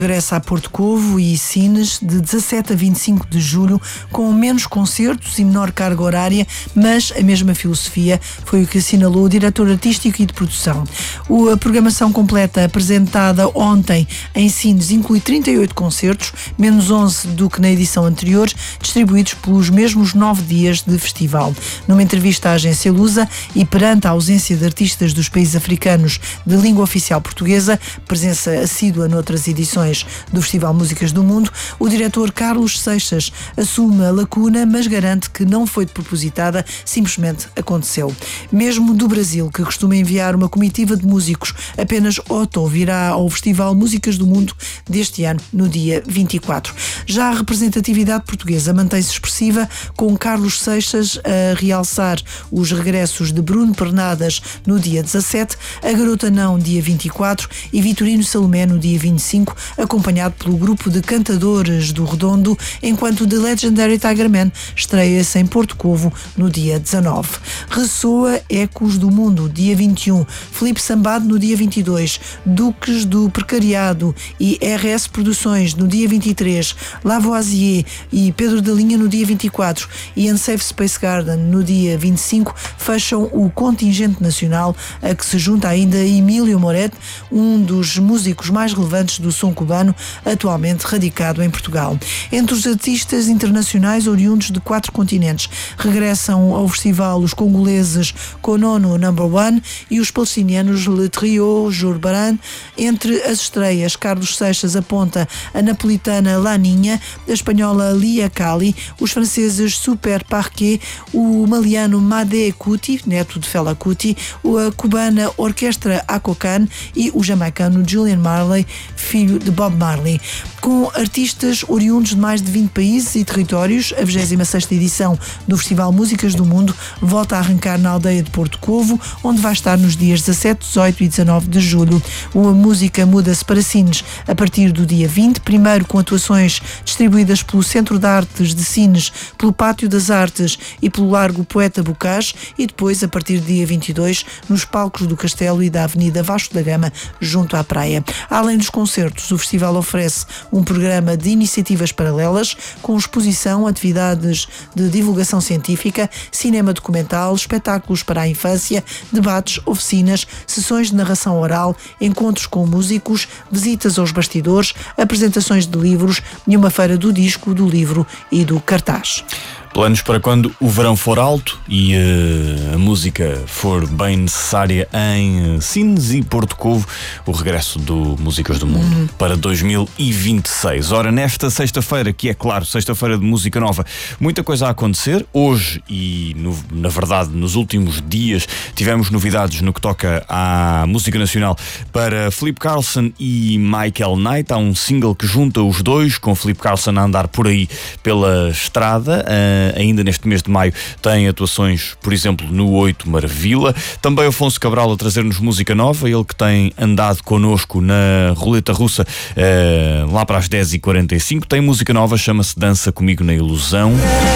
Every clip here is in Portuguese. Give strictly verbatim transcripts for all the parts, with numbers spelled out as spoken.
Regressa a Porto Covo e Sines de dezassete a vinte e cinco de julho, com menos concertos e menor carga horária, mas a mesma filosofia, foi o que assinalou o diretor artístico e de produção. A programação completa apresentada ontem em Sines inclui trinta e oito concertos, menos onze do que na edição anterior, distribuídos pelos mesmos nove dias de festival. Numa entrevista à agência Lusa e perante a ausência de artistas dos países africanos de língua oficial portuguesa, presença assídua noutras edições do Festival Músicas do Mundo, o diretor Carlos Seixas assume a lacuna, mas garante que não foi de propositada, simplesmente aconteceu. Mesmo do Brasil, que costuma enviar uma comitiva de músicos, apenas Otto virá ao Festival Músicas do Mundo deste ano, no dia vinte e quatro. Já a representatividade portuguesa mantém-se expressiva, com Carlos Seixas a realçar os regressos de Bruno Pernadas no dia dezassete, a Garota Não dia vinte e quatro e Vitorino Salomé no dia vinte e cinco, acompanhado pelo grupo de cantadores do Redondo, enquanto The Legendary Tigerman estreia-se em Porto Covo no dia dezanove. Ressoa Ecos do Mundo, dia vinte e um, Filipe Sambado no dia vinte e dois, Duques do Precariado e R S Produções no dia vinte e três, Lavoisier e Pedro da Linha no dia vinte e quatro e Unsafe Space Garden no dia vinte e cinco fecham o contingente nacional, a que se junta ainda Emílio Moret, um dos músicos mais relevantes do som cubano, atualmente radicado em Portugal. Entre os artistas internacionais oriundos de quatro continentes, regressam ao festival os congoleses Konono Number One e os palestinianos Le Trio Jurbaran. Entre as estreias, Carlos Seixas aponta a napolitana Laninha, a espanhola Lia Kali, os franceses Super Parquet, o maliano Made Kuti, neto de Fela Kuti, a cubana Orquestra Acocan e o jamaicano Julian Marley, filho de Bob Marley. Com artistas oriundos de mais de vinte países e territórios, a vigésima sexta edição do Festival Músicas do Mundo volta a arrancar na aldeia de Porto Covo, onde vai estar nos dias dezassete, dezoito e dezanove de julho. A música muda-se para Sines a partir do dia vinte, primeiro com atuações distribuídas pelo Centro de Artes de Sines, pelo Pátio das Artes e pelo Largo Poeta Bocage, e depois, a partir do dia vinte e dois, nos palcos do Castelo e da Avenida Vasco da Gama, junto à praia. Além dos concertos, o festival oferece um programa de iniciativas paralelas, com exposição, atividades de divulgação científica, cinema documental, espetáculos para a infância, debates, oficinas, sessões de narração oral, encontros com músicos, visitas aos bastidores, apresentações de livros e uma feira do disco, do livro e do cartaz. Planos para quando o verão for alto e uh, a música for bem necessária em uh, Sines e Porto Covo, o regresso do Músicas do Mundo uhum. para dois mil e vinte e seis. Ora, nesta sexta-feira, que é claro, sexta-feira de música nova, muita coisa a acontecer. Hoje e, no, na verdade, nos últimos dias, tivemos novidades no que toca à música nacional para Philip Carlson e Michael Knight. Há um single que junta os dois, com Philip Carlson a andar por aí pela estrada. Uh, Ainda neste mês de maio tem atuações, por exemplo, no oito Maravilha. Também Afonso Cabral a trazer-nos música nova, ele que tem andado connosco na roleta russa eh, lá para as dez e quarenta e cinco. Tem música nova, chama-se Dança Comigo na Ilusão.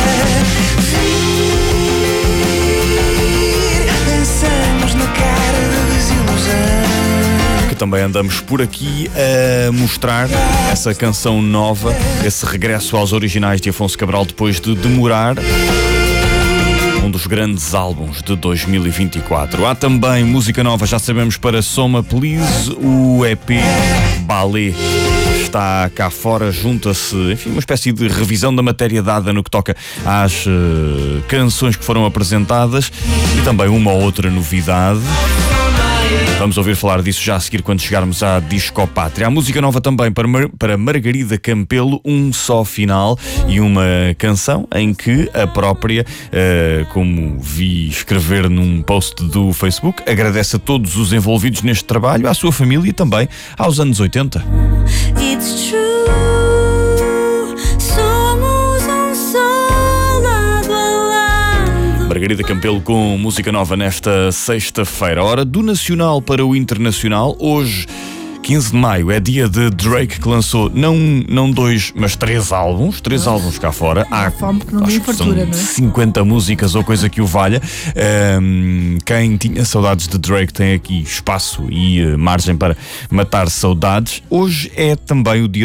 Também andamos por aqui a mostrar essa canção nova, esse regresso aos originais de Afonso Cabral depois de demorar. Um dos grandes álbuns de dois mil e vinte e quatro. Há também música nova, já sabemos, para Soma Please, o E P Ballet está cá fora, junta-se, enfim, uma espécie de revisão da matéria dada no que toca às uh, canções que foram apresentadas e também uma ou outra novidade. Vamos ouvir falar disso já a seguir quando chegarmos à Discopátria. Há música nova também para, Mar- para Margarida Campelo, Um Só Final, e uma canção em que a própria, uh, como vi escrever num post do Facebook, agradece a todos os envolvidos neste trabalho, à sua família e também aos anos oitenta. It's true. Margarida Campelo com música nova nesta sexta-feira. Hora do nacional para o internacional. Hoje quinze de maio é dia de Drake, que lançou não, não dois, mas três álbuns. Três álbuns cá fora. Há fome que não tem fartura, são não é? cinquenta músicas ou coisa que o valha. Um, quem tinha saudades de Drake tem aqui espaço e uh, margem para matar saudades. Hoje é também o dia